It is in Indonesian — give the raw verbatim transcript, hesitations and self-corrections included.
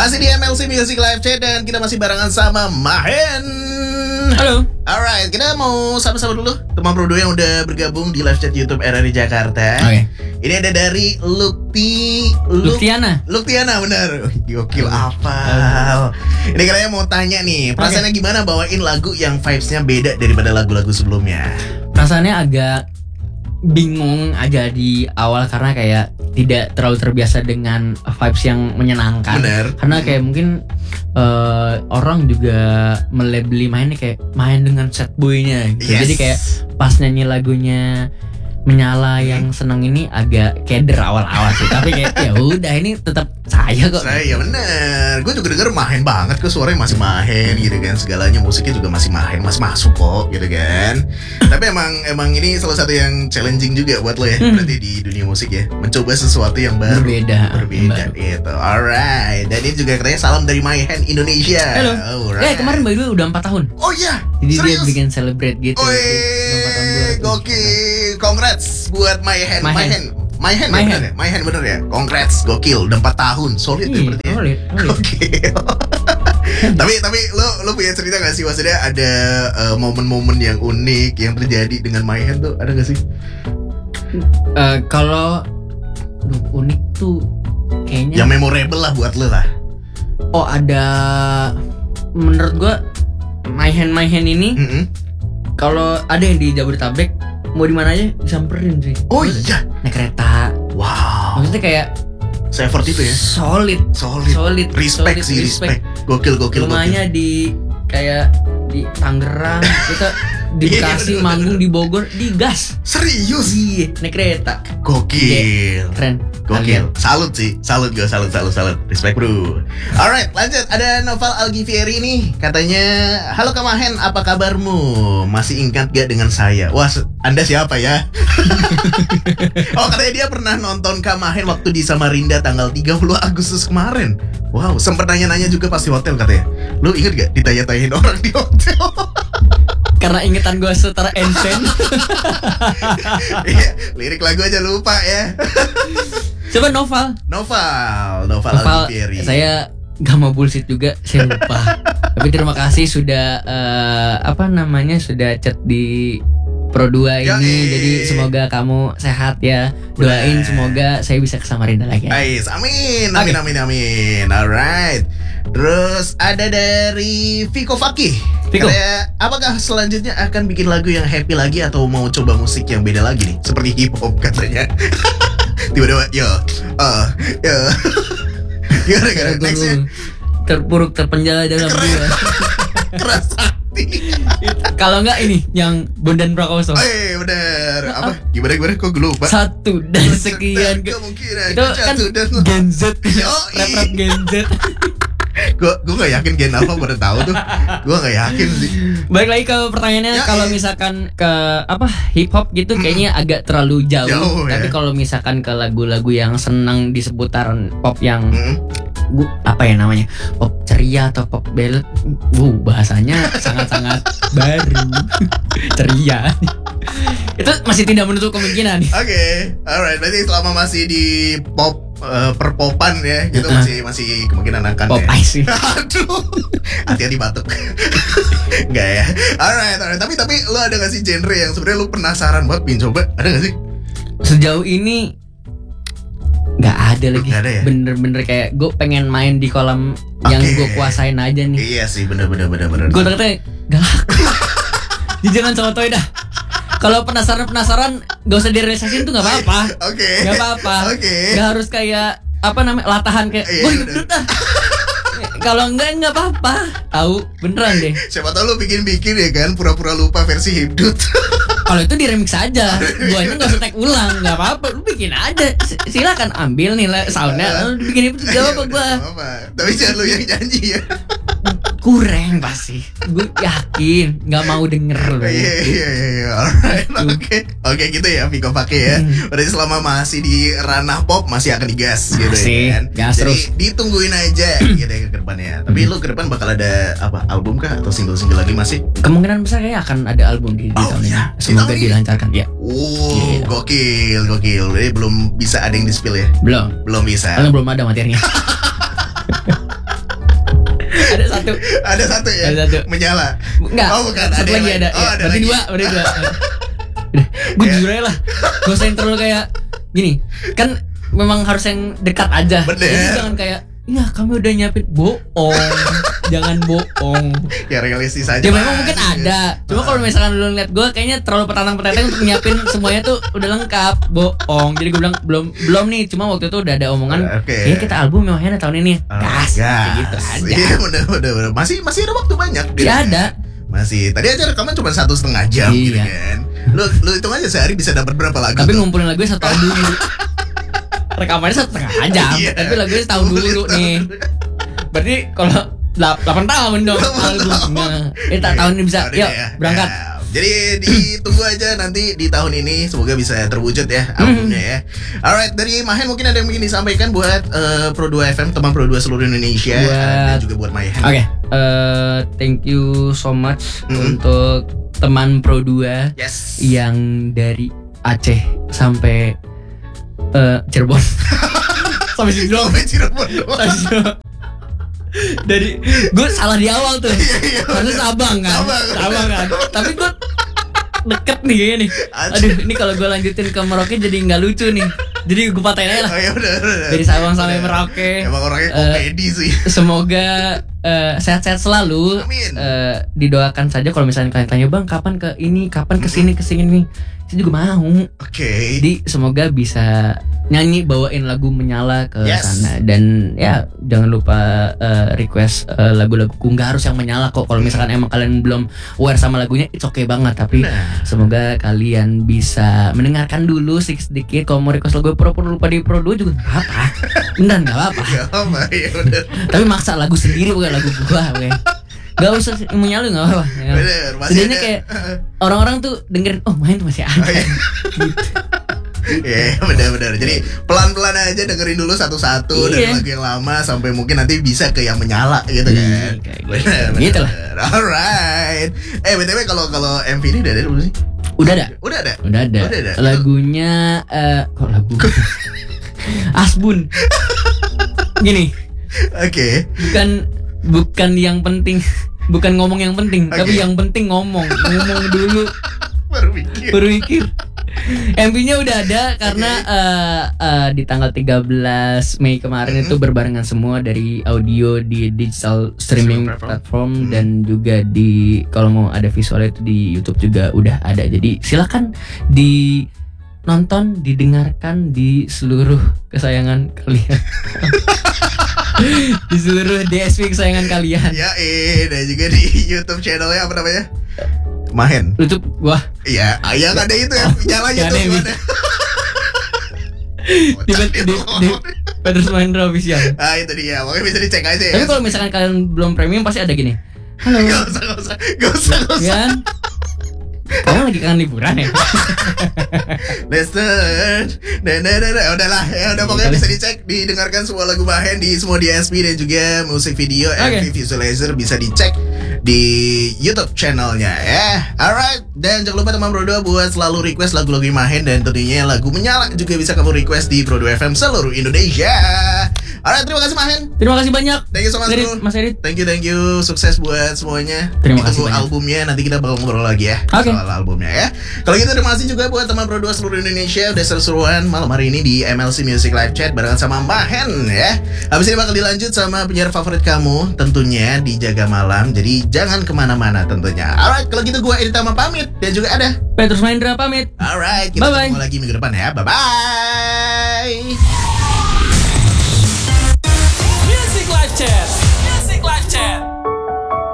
Masih di M L C Music Live Chat dan kita masih barengan sama Mahen. Halo. Alright, kita mau sama-sama dulu teman Prodo yang udah bergabung di live chat YouTube R R I Jakarta. Oke. Okay. Ini ada dari Lukti Luk, Luktiana. Luktiana benar. Gokil hafal. Ini kalian mau tanya nih, perasaannya okay. gimana bawain lagu yang vibes-nya beda daripada lagu-lagu sebelumnya? Perasaannya agak bingung aja di awal karena kayak tidak terlalu terbiasa dengan vibes yang menyenangkan. Bener. Karena kayak mungkin uh, orang juga melabeli mainnya kayak main dengan sad boy-nya gitu. Yes. Jadi kayak pas nyanyi lagunya Menyala yang seneng ini agak keder awal-awal sih. Tapi kayak ya udah ini tetap saya kok. Saya bener. Gue juga denger Mahen banget ke suaranya masih Mahen gitu kan. Segalanya musiknya juga masih Mahen, masih masuk kok gitu kan. Tapi emang emang ini salah satu yang challenging juga buat lo ya. Hmm. Berarti di dunia musik ya. Mencoba sesuatu yang baru. Berbeda. Berbeda itu. Alright. Dan ini juga katanya salam dari Mahen Indonesia. Halo. Alright. Eh kemarin by the way udah empat tahun. Oh iya. Jadi serius? dia bikin celebrate gitu. Wih, gokil. Congrats buat Mahen. Mahen. Mahen, Mahen. ya, Mahen bener ya. Congrats, gokil. Udah empat tahun. Solid ya berarti ya. Solid, solid. Gokil. tapi tapi lo lo punya cerita gak sih, maksudnya ada uh, momen-momen yang unik yang terjadi dengan Mahen tuh, ada gak sih? Uh, kalau duh, unik tuh kayaknya yang memorable lah buat lo lah. Oh ada, menurut gua Mahen Mahen ini Mm-hmm. kalau ada yang di Jabodetabek mau di mana aja disamperin sih. Oh iya. Naik kereta. Wow. Maksudnya kayak se-effort itu ya. Solid. Solid. Solid. Respect solid, sih, respect. Gokil gokil. Rumahnya gokil. di kayak di Tangerang, kita di Bekasi, manggung di Bogor, di gas. Serius? Iya, naik kereta. Gokil. Keren. Gokil. Salut sih. Salut gue, salut salut salut. Respect bro. Alright, lanjut. Ada Noval Algivieri nih. Katanya, halo Kak Mahen, apa kabarmu? Masih ingat gak dengan saya? Wah, Anda siapa ya? Oh, katanya dia pernah nonton Kak Mahen waktu di Samarinda tanggal tiga puluh Agustus kemarin. Wow, sempet nanya-nanya juga pas di hotel katanya. Lu inget gak ditanya-tanyain orang di hotel? Karena ingetan gue setara Ensen. Iya, lirik lagu aja lupa ya. Coba Noval. Noval, Noval, Noval Algivieri. Saya gak mau bullshit juga, saya lupa. Tapi terima kasih sudah uh, apa namanya sudah chat di Pro dua ini. Yoi. Jadi semoga kamu sehat ya. Doain Bener. semoga saya bisa ke Samarinda lagi. Ais, amin, amin, Okay. amin, amin. Alright. Terus ada dari Viko Fakih. Viko. Katanya, apakah selanjutnya akan bikin lagu yang happy lagi atau mau coba musik yang beda lagi nih? Seperti hip hop katanya. Tiba-tiba, yo, uh, yo. Gimana gimana? Nextnya Terpuruk terpenjara dalam jiwa. keras hati. Kalau enggak ini yang Bondan Prakoso. Oh iya bener. Apa? Gimana gimana? Kok gue lupa? Satu dan sekian ke- kemungkinan. itu kan Satu dan Gen Z. Yoi. Rap-rap Gen Z. gue gue nggak yakin Gen apa pada tahu tuh. Gue nggak yakin sih. Balik lagi ke pertanyaannya, Ya, kalau iya. misalkan ke apa hip hop gitu kayaknya agak terlalu jauh. Jauh, Tapi ya. kalau misalkan ke lagu-lagu yang senang di seputaran pop yang Hmm. bu, apa ya namanya, pop ceria atau pop ballad, uh, bahasanya sangat-sangat baru. Ceria. Itu masih tidak menutup kemungkinan. Oke, okay. Alright. Berarti selama masih di pop uh, perpopan ya, gitu Uh-huh. masih masih kemungkinan akan Pop ya. ice sih. Aduh, hati-hati batuk. Enggak ya. Alright, alright. Tapi tapi lo ada gak sih genre yang sebenarnya lo penasaran buat pin coba? Ada gak sih? Sejauh ini nggak ada lagi. Nggak ada ya? Bener-bener kayak gue pengen main di kolam yang Oke. gue kuasain aja nih. Iya sih, bener-bener bener-bener. Gue takutnya gak laku. Jadi jangan sotoy dah. Kalau penasaran-penasaran gak usah direalisasiin tuh gak apa-apa. Oke. Gak apa-apa. Oke. Gak harus kayak apa namanya latahan kayak Iya, gue bener. hidup dah. Kalau enggak enggak apa-apa. Tahu beneran deh. Siapa tahu lo bikin-bikin ya kan, pura-pura lupa versi hipdut. Kalau itu di remix aja. Guanya enggak usah tag ulang, enggak apa-apa. Lu bikin aja. S- Silakan ambil nih lah soundnya. Lu bikin itu gak apa-apa gua. Gak apa-apa. Tapi jangan lo yang nyanyi ya. Kurang pasti. Gue yakin nggak mau denger lu. Iya iya iya. Alright. Oke. Oke gitu ya Viko pakai ya. Hmm. Berarti selama masih di ranah pop masih akan digas gitu Masih, ya kan. gas Jadi terus. ditungguin aja gitu ya ke depannya. Tapi lu ke depan bakal ada apa? Album kah atau single-single lagi masih? Kemungkinan besar kayak akan ada album di, di Oh, tahun iya. ini. Di Semoga tahun ini? dilancarkan ya. Oh, Iya. gokil, gokil. Jadi belum bisa ada yang di-spill ya? Belum. Belum bisa. Karena belum ada materinya. satu. Ada satu ya. Ada satu. Menyala. Enggak. Oh bukan. Satu ada yang lagi lain. ada. Oh Ya, ada berarti lagi. dua, berarti dua. Udah, gue jujur aja lah. Gak usah yang terlalu kayak gini. Kan memang harus yang dekat aja. Bener. Jadi jangan kayak, iya kami udah nyiapin. Bohong. Jangan bohong. Ya realistis aja. Ya memang Mas. mungkin ada. Cuma kalau misalkan lu ngeliat gue kayaknya terlalu petantang-petantang untuk nyiapin semuanya tuh udah lengkap. Bohong. Jadi gue bilang belum belum nih. Cuma waktu itu udah ada omongan. Oke. Kayaknya kita album memangnya tahun ini. Oh, Gas. Kayak gitu gas. aja. Iya bener bener bener. Masih masih ada waktu banyak. Ya ada. Masih. Tadi aja rekaman cuma satu setengah jam Iya. gitu kan. Lu lu hitung aja sehari bisa dapat berapa lagu Tapi tuh? ngumpulin lagunya satu tahun dulu. Rekamannya satu setengah jam. Iya. Tapi lagunya setahun dulu nih. Berarti kalau delapan tahun dong albumnya. Eh tak tahun ini bisa. Tahun Yuk ini ya. berangkat. Ya. Jadi ditunggu aja nanti di tahun ini semoga bisa terwujud ya albumnya ya. Alright, dari Mahen mungkin ada yang ingin disampaikan buat eh, Pro dua F M, teman Pro dua seluruh Indonesia Buat- dan juga buat Mahen. Oke, eh, thank you so much Mm. untuk teman Pro dua Yes. yang dari Aceh sampai eh, Cirebon. Sampai Cirebon. Sampai Cirebon doang. Sampai Cirebon. Dari gue salah di awal tuh. Iya, Karena Sabang kan. Sabang. Sabang kan. Tapi gue deket nih kayaknya nih. Aduh, ini kalau gue lanjutin ke Merauke jadi nggak lucu nih. Jadi gue patahin aja lah. Oh ya udah udah. Dari Sabang sampai Merauke. Emang orangnya Eh, komedi sih. Semoga eh, sehat-sehat selalu. Amin. Eh, didoakan saja kalau misalnya kalian tanya bang kapan ke ini, kapan ke sini ke sini, saya juga mau. Oke. Jadi semoga bisa nyanyi bawain lagu Menyala ke Yes. sana dan ya jangan lupa eh, request eh, lagu-laguku, nggak harus yang menyala kok. Kalau misalkan emang kalian belum aware sama lagunya, it's okay banget. Tapi Nah. semoga kalian bisa mendengarkan dulu sedikit-sedikit. Kalau mau request lagu pro pro lupa di pro dua juga nggak apa, beneran nggak apa. Gak apa ya udah. Tapi maksa lagu sendiri bukan lagu gua, oke. Gak usah menyala nggak apa-apa. Ya. Bener, masih Setidaknya ada. kayak orang-orang tuh dengerin, oh main tuh masih ada. Oh, iya. Iya benar-benar. Jadi pelan-pelan aja dengerin dulu satu-satu dari Iya. lagu yang lama sampai mungkin nanti bisa ke yang menyala gitu Iya, kan. kayak gitu. Benar, benar, Gitu lah. benar. Alright. Eh B T W kalau kalau M V ini udah ada belum sih? Udah ada. Udah ada. Udah ada. Udah ada. Lagunya eh kok lagu? Asbun. Gini, Oke. bukan bukan yang penting, bukan ngomong yang penting, Oke. tapi yang penting ngomong. Ngomong dulu Baru mikir. baru mikir. M V-nya udah ada karena eh, eh, di tanggal tiga belas Mei kemarin itu berbarengan semua dari audio di digital streaming Streaming platform. platform Hmm. dan juga di kalau mau ada visualnya itu di YouTube juga udah ada. Jadi silakan di nonton, didengarkan di seluruh kesayangan kalian. Di seluruh D S P kesayangan kalian. Ya eh dan juga di YouTube channelnya apa namanya? Mahen. YouTube gua Iya, yang ada itu ya, nyalanya yang tuh ada yang gimana? di di, di, di Petrus Mahendra Official. Ah itu dia, makanya bisa dicek aja ya. Tapi kalau misalkan kalian belum premium pasti ada gini. Halo. Gak usah, gak usah, gak usah, gak usah. Kan? Kamu lagi kangen liburan ya? Listen, nah, nah, nah, nah, udahlah, ya udah pokoknya bisa dicek, didengarkan semua lagu Mahen di semua D S P dan juga musik video M V Oke. visualizer bisa dicek di YouTube channelnya ya. Alright, dan jangan lupa teman Pro dua buat selalu request lagu-lagu Mahen dan tentunya lagu Menyala juga bisa kamu request di Pro dua F M seluruh Indonesia. Alright, terima kasih Mahen. Terima kasih banyak. Thank you so much, Edit, bro. Mas Edit. Thank you, thank you. Sukses buat semuanya. Terima kasih Ditunggu banyak. albumnya, nanti kita bakal ngobrol lagi ya Oke. soal albumnya ya. Kalau gitu terima kasih juga buat teman Pro dua seluruh Indonesia udah seru-seruan malam hari ini di M L C Music Live Chat barengan sama Mahen ya. Habis ini bakal dilanjut sama penyiar favorit kamu tentunya di Jaga Malam. Jadi jangan kemana-mana tentunya. Alright, kalau gitu gue Edit sama pamit dan juga ada. Petrus Mahendra pamit. Alright, kita Bye-bye. ketemu lagi minggu depan ya. Bye bye.